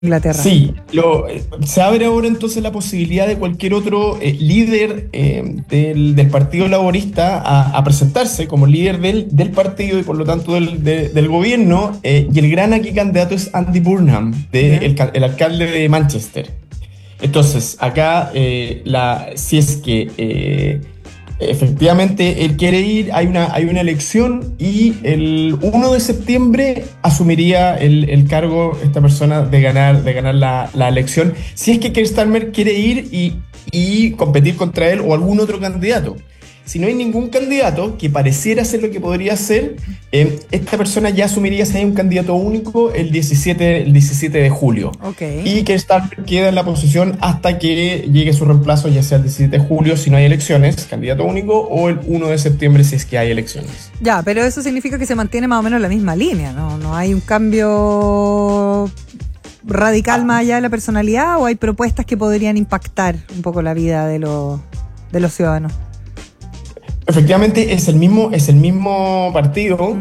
Inglaterra. Sí, se abre ahora entonces la posibilidad de cualquier otro líder del Partido Laborista a presentarse como líder del partido y por lo tanto del gobierno. Y el gran aquí candidato es Andy Burnham, el alcalde de Manchester. Entonces, acá, si es que efectivamente él quiere ir, hay una elección y el 1 de septiembre asumiría el cargo esta persona de ganar la elección, si es que Keir Starmer quiere ir y competir contra él o algún otro candidato. Si no hay ningún candidato que pareciera ser lo que podría ser, esta persona ya asumiría si hay un candidato único el 17 de julio. Okay. Y que Starmer queda en la posición hasta que llegue su reemplazo, ya sea el 17 de julio si no hay elecciones, candidato único, o el 1 de septiembre si es que hay elecciones. Ya, pero eso significa que se mantiene más o menos la misma línea, ¿no? No hay un cambio radical más allá de la personalidad, ¿o hay propuestas que podrían impactar un poco la vida de los ciudadanos? Efectivamente es el mismo partido.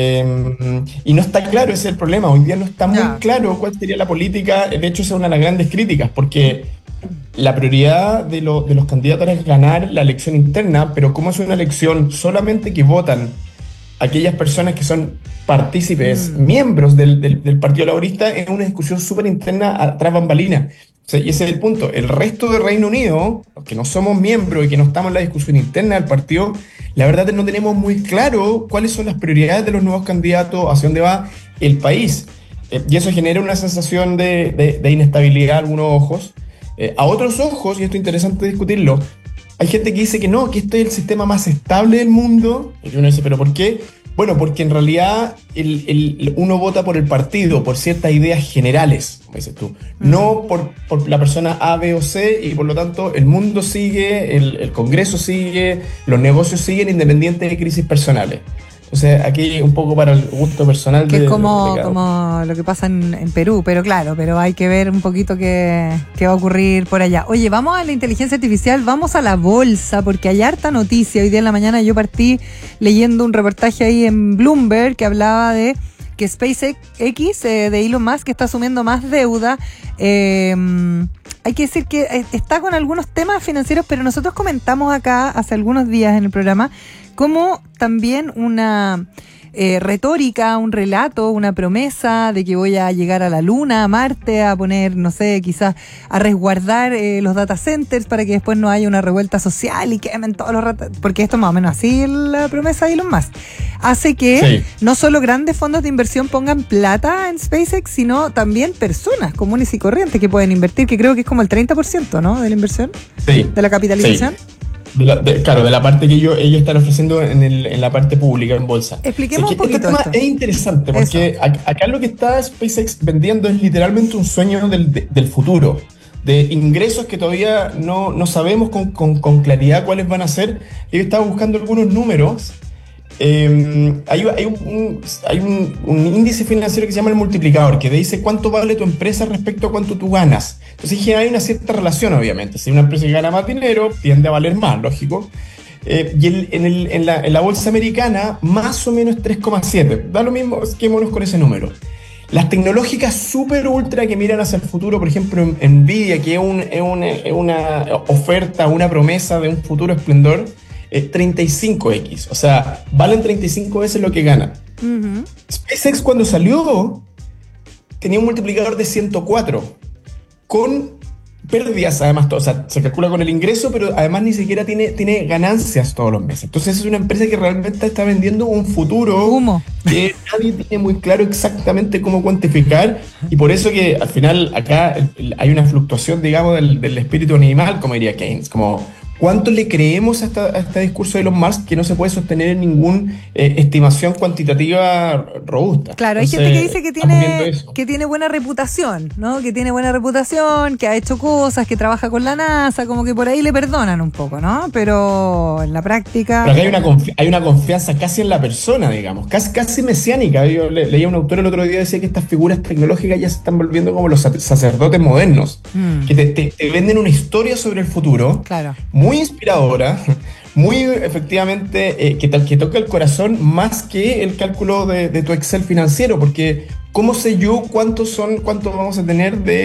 Y no está claro, ese es el problema. Hoy día no está muy claro cuál sería la política. De hecho, esa es una de las grandes críticas, porque la prioridad de los candidatos es ganar la elección interna, pero como es una elección solamente que votan aquellas personas que son partícipes, miembros del Partido Laborista, es una discusión súper interna tras bambalinas. O sea, y ese es el punto. El resto del Reino Unido, los que no somos miembros y que no estamos en la discusión interna del partido, la verdad es que no tenemos muy claro cuáles son las prioridades de los nuevos candidatos, hacia dónde va el país. Y eso genera una sensación de inestabilidad a algunos ojos. A otros ojos, y esto es interesante discutirlo, hay gente que dice que no, que este es el sistema más estable del mundo. Y uno dice, ¿pero por qué? Bueno, porque en realidad uno vota por el partido, por ciertas ideas generales, como dices tú, no por la persona A, B o C, y por lo tanto el mundo sigue, el Congreso sigue, los negocios siguen independientes de crisis personales. Entonces, aquí un poco para el gusto personal. Que es como lo que pasa en Perú, pero hay que ver un poquito qué va a ocurrir por allá. Oye, vamos a la inteligencia artificial, vamos a la bolsa, porque hay harta noticia. Hoy día en la mañana yo partí leyendo un reportaje ahí en Bloomberg que hablaba de que SpaceX de Elon Musk está asumiendo más deuda. Hay que decir que está con algunos temas financieros, pero nosotros comentamos acá hace algunos días en el programa como también una retórica, un relato, una promesa de que voy a llegar a la Luna, a Marte, a poner, no sé, quizás a resguardar los data centers para que después no haya una revuelta social y quemen todos los porque esto es más o menos así la promesa de Elon Musk. Hace que no solo grandes fondos de inversión pongan plata en SpaceX, sino también personas comunes y corrientes que pueden invertir, que creo que es como el 30%, ¿no?, de la inversión, de la capitalización. Sí. Claro, de la parte que ellos están ofreciendo en la parte pública, en bolsa. Expliquemos un poquito este tema esto. Es interesante porque acá lo que está SpaceX vendiendo es literalmente un sueño del futuro, de ingresos que todavía no sabemos con claridad cuáles van a ser. Yo estaba buscando algunos números. Hay un índice financiero que se llama el multiplicador, que te dice cuánto vale tu empresa respecto a cuánto tú ganas. Entonces hay una cierta relación, obviamente. Si una empresa gana más dinero, tiende a valer más, lógico. Y en la bolsa americana, más o menos 3,7. Da lo mismo, quedémonos con ese número. Las tecnológicas super ultra que miran hacia el futuro, por ejemplo, Nvidia, que es una oferta, una promesa de un futuro esplendor, 35x, o sea, valen 35 veces lo que ganan. SpaceX cuando salió tenía un multiplicador de 104, con pérdidas además, o sea, se calcula con el ingreso, pero además ni siquiera tiene ganancias todos los meses. Entonces es una empresa que realmente está vendiendo un futuro que nadie tiene muy claro exactamente cómo cuantificar, y por eso que al final acá hay una fluctuación, digamos, del espíritu animal, como diría Keynes, como ¿cuánto le creemos a este discurso de Elon Musk que no se puede sostener en ninguna estimación cuantitativa robusta? Claro, entonces, hay gente que dice que tiene buena reputación, ¿no? Que tiene buena reputación, que ha hecho cosas, que trabaja con la NASA, como que por ahí le perdonan un poco, ¿no? Pero en la práctica... Pero acá hay una confianza casi en la persona, digamos, casi mesiánica. Yo leía un autor el otro día, decía que estas figuras tecnológicas ya se están volviendo como los sacerdotes modernos, que te venden una historia sobre el futuro, claro, muy inspiradora, muy efectivamente que toca el corazón más que el cálculo de tu Excel financiero, porque ¿cómo sé yo cuánto vamos a tener de